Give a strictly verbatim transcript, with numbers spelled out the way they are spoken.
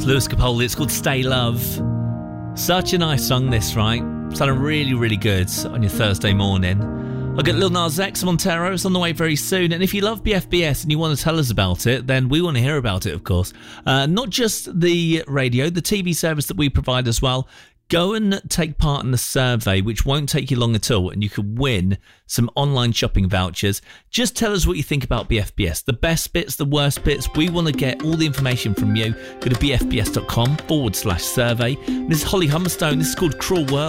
Lewis Capaldi. It's called Stay Love. Such a nice song, this, right? Sounding really, really good on your Thursday morning. I'll get Lil Nas X Montero. It's on the way very soon. And if you love B F B S and you want to tell us about it, then we want to hear about it, of course. Uh, not just the radio, the T V service that we provide as well. Go and take part in the survey, which won't take you long at all, and you could win some online shopping vouchers. Just tell us what you think about B F B S. The best bits, the worst bits. We want to get all the information from you. Go to bfbs.com forward slash survey. This is Holly Humberstone. This is called Cruel World.